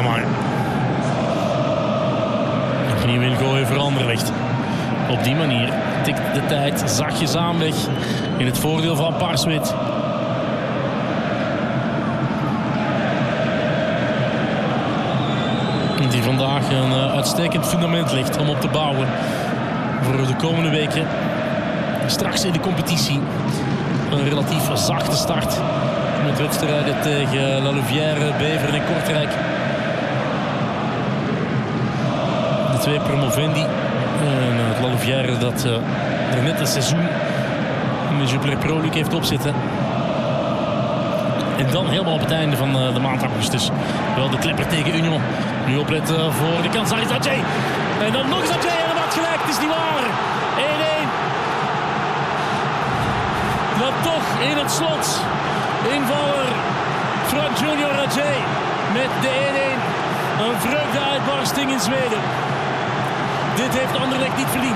maar opnieuw een gooi voor Anderlecht. Op die manier tikt de tijd zachtjes aan weg in het voordeel van Paarse-Wit. Die vandaag een uitstekend fundament ligt om op te bouwen voor de komende weken. Straks in de competitie een relatief zachte start met wedstrijden tegen La Louvière, Beveren en Kortrijk. De twee promovendi. Het La Louvière dat er net een seizoen in de Jupiler Pro League heeft opzitten. En dan helemaal op het einde van de maand augustus wel de klepper tegen Union. Nu opletten voor de kans. Daar is Adjei. En dan nog eens Adjei en dan gelijk. Het is niet waar. 1-1. Dan toch in het slot. Invaller Frank Junior Adjei met de 1-1. Een vreugdeuitbarsting in Zweden. Dit heeft Anderlecht niet verdiend.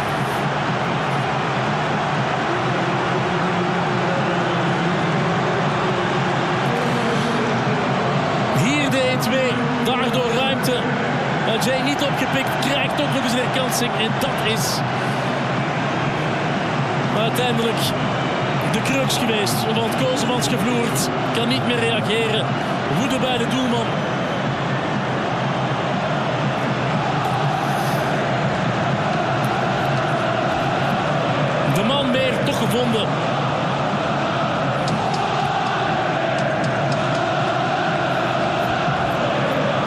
Hier de 1-2. Daardoor ruimte. Adjei niet opgepikt. Krijgt toch nog eens een herkansing. En dat is uiteindelijk de crux geweest. Want Kozemans gevloerd. Kan niet meer reageren. Woede bij de doelman. De man meer toch gevonden.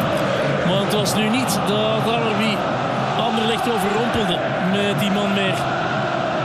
Want het was nu niet dat Arby Anderlecht overrompelde met die man meer.